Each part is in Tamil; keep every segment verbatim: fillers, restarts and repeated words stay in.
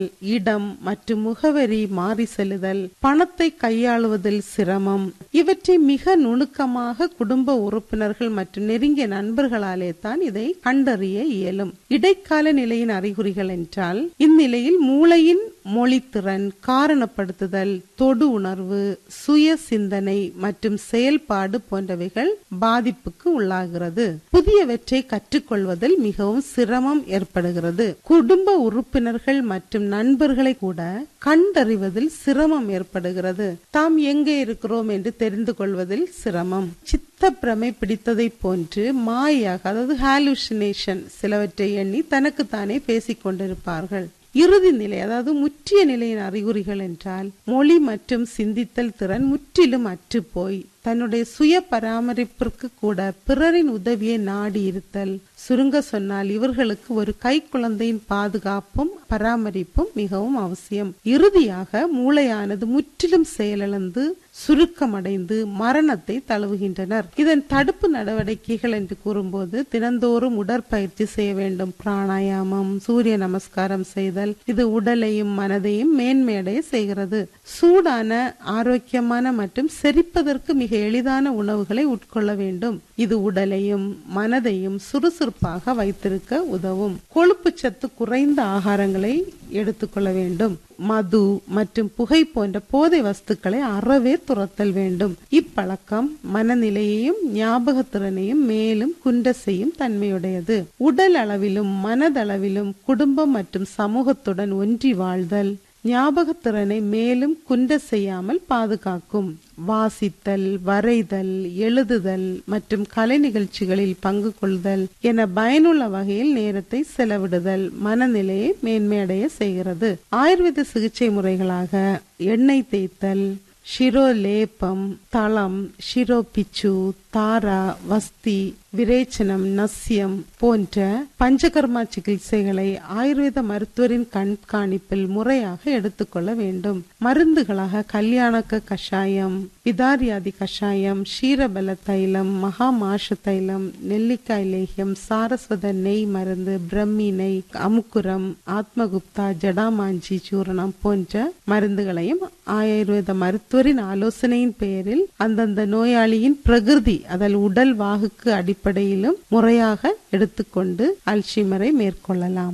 இடம் மற்றும் முகவரி மாறி செல்லுதல், பணத்தை கையாளுவதில் சிரமம், இவற்றை மிக நுணுக்கமாக குடும்ப உறுப்பினர்கள் மற்றும் நெருங்கிய நண்பர்களாலே தான் இதை கண்டறிய இயலும். இடைக்கால நிலையின் அறிகுறிகள் என்றால், இந்நிலையில் மூளையின் மொழித்திறன், காரணப்படுத்துதல், தொடு உணர்வு, சுய சிந்தனை மற்றும் செயல்பாடு போன்றவைகள் பாதிப்புக்கு உள்ளாகிறது. புதியவற்றை கற்றுக்கொள்வதில் மிகவும் சிரமம் ஏற்படுகிறது. குடும்ப உறுப்பினர்கள் மற்றும் நண்பர்களை கூட கண்டறிவதில் சிரமம் ஏற்படுகிறது. தாம் எங்கே இருக்கிறோம் என்று தெரிந்து கொள்வதில் சிரமம். சித்த பிரமை பிடித்ததை போன்று மாயாக, அதாவது ஹாலுசினேஷன், சிலவற்றை எண்ணி தனக்குத்தானே பேசிக் கொண்டிருப்பார்கள். இறுதி நிலை, அதாவது முற்றிய நிலையின் அறிகுறிகள் என்றால், மொழி மற்றும் சிந்தித்தல் திறன் முற்றிலும் அற்றுப்போய் தன்னுடைய சுய பராமரிப்பிற்கு கூட பிறரின் உதவியை நாடி இருத்தல். சுருங்க சொன்னால், இவர்களுக்கு ஒரு கை குழந்தையின் பாதுகாப்பும் பராமரிப்பும் மிகவும் அவசியம். இறுதியாக மூளையானது முற்றிலும் செயலிழந்து சுருக்கமடைந்து மரணத்தை தழுவுகின்றனர். இதன் தடுப்பு நடவடிக்கைகள் என்று கூறும்போது, தினந்தோறும் உடற்பயிற்சி செய்ய வேண்டும். பிராணாயாமம், சூரிய நமஸ்காரம் செய்தல், இது உடலையும் மனதையும் மேன்மையடைய செய்கிறது. சூடான, ஆரோக்கியமான மற்றும் செரிப்பதற்கு மிக எளிதான உணவுகளை உட்கொள்ள வேண்டும். இது உடலையும் மனதையும் சுறுசுறுப்பாக வைத்திருக்க உதவும். கொழுப்பு சத்து குறைந்த ஆகாரங்களை எடுத்துக்கொள்ள வேண்டும். மது மற்றும் புகை போன்ற போதை வஸ்துக்களை அறவே துரத்தல் வேண்டும். இப்பழக்கம் மனநிலையையும் ஞாபகத்திறனையும் மேலும் குன்ற செய்யும் தன்மையுடையது. உடல் அளவிலும் மனதளவிலும் குடும்பம் மற்றும் சமூகத்துடன் ஒன்றி வாழ்தல் ஞாபகத்திறனை மேலும் குன்ற செய்யாமல் பாதுகாக்கும். வாசித்தல், வரைதல், எழுதுதல் மற்றும் கலை நிகழ்ச்சிகளில் பங்கு கொள்ளுதல் என பயனுள்ள வகையில் நேரத்தை செலவிடுதல் மனநிலையை மேன்மையடைய செய்கிறது. ஆயுர்வேத சிகிச்சை முறைகளாக எண்ணெய் தேய்த்தல், ஷிரோலேபம், தளம், ஷிரோபிச்சு, தாரா, வஸ்தி, விரேச்சனம், நஸ்யம் போன்ற பஞ்சகர்மா சிகிச்சைகளை ஆயுர்வேத மருத்துவரின் கண்காணிப்பில் முறையாக எடுத்துக்கொள்ள வேண்டும். மருந்துகளாக கல்யாணக்க கஷாயம், விதாரியாதி கஷாயம், ஷீரபல தைலம், மகாமாஷ தைலம், நெல்லிக்காய் லேகியம், சாரஸ்வத நெய் மருந்து, பிரம்மி நெய், அமுக்குரம், ஆத்மகுப்தா, ஜடாமாஞ்சி சூரணம் போன்ற மருந்துகளையும் ஆயுர்வேத மருத்துவரின் ஆலோசனையின் பெயரில் அந்தந்த நோயாளியின் பிரகிருதி, அதில் உடல் வாகுக்கு அடிப்படையிலும் முறையாக எடுத்துக்கொண்டு அல்ஷிமரை மேற்கொள்ளலாம்.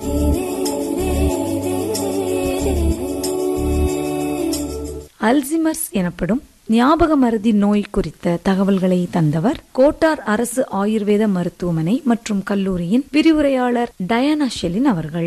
அல்சிமர்ஸ் எனப்படும் ஞாபக மறதி நோய் குறித்த தகவல்களை தந்தவர் கோட்டார் அரசு ஆயுர்வேத மருத்துவமனை மற்றும் கல்லூரியின் விரிவுரையாளர் டயானா ஷெலின் அவர்கள்.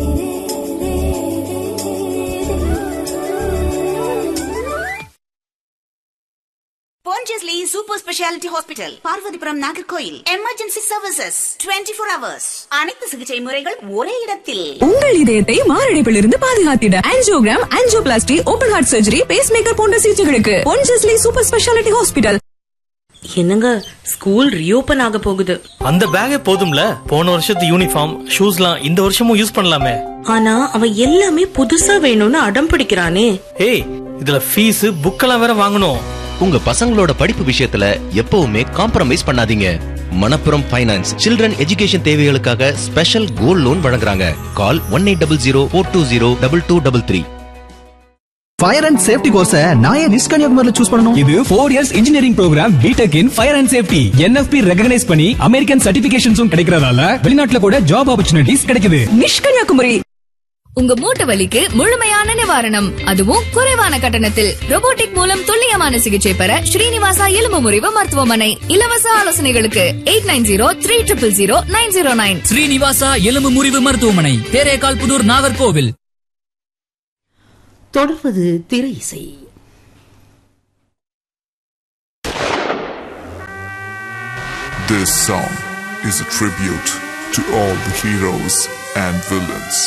Pondicherry Super Speciality Hospital, Parvathipuram, Nagercoil. Emergency services இருபத்தி நான்கு ஹவர்ஸ். அனைத்து சிகிச்சை முறைகள் ஒரே இடத்தில். உங்கள் இதயத்தை மாரடைப்பிலிருந்து பாதுகாத்திட angiogram, angioplasty, open heart surgery, base maker போன்ற சிகிச்சைகளுக்கு Pondicherry சூப்பர் ஸ்பெஷாலிட்டி ஹாஸ்பிடல். என்னங்க, ஸ்கூல் ரீஓபன் ஆக போகுது. அந்த பேக்கே போதும்ல, போன வருஷத்து யூனிஃபார்ம் ஷூஸ்லாம் இந்த வருஷமும் யூஸ் பண்ணலாமே. ஆனா அவன் எல்லாமே புதுசா வேணும்னு அடம் பிடிக்கிறானே. ஏய், இதுல ஃபீஸ் புக்கெல்லாம் வேற வாங்கணும். உங்க பசங்களோட படிப்பு விஷயத்துல எப்பவுமே காம்ப்ரமைஸ் பண்ணாதீங்க. மணப்புரம் ஃபைனான்ஸ் சில்ட்ரன் எஜுகேஷன் தேவைகளுக்காக ஸ்பெஷல் கோல்ட் லோன் வழங்குறாங்க. கால் one eight double zero four two zero double two double three. Fire and safety course நான் ஏன் மிஸ் கன்னியாகுமரியில சூஸ் பண்ணணும்? இது four years engineering program, BTech in fire and safety, NFP recognise பண்ணி அமெரிக்கன் சர்டிபிகேஷன்ஸும் கிடைக்கிறதால வெளிநாட்டுல கூட ஜாப் ஆப்பர்ச்சுனிட்டிஸ் கிடைக்குது. மிஸ் கன்னியாகுமரி. உங்க மூட்டு வலிக்கு முழுமையான நிவாரணம், அதுவும் குறைவான கட்டணத்தில். ரோபோட்டிக் மூலம் துல்லியமான சிகிச்சை பெற ஸ்ரீனிவாசா எலும்பு முறிவு மருத்துவமனை. இலவச ஆலோசனைகளுக்கு eight nine zero three triple zero nine zero nine. Srinivasa எலும்பு முறிவு மருத்துவமனை, தேரேகால் புதூர், நாகர்கோவில். தொடர்வது திரை இசை. This song is a tribute to all the heroes and villains.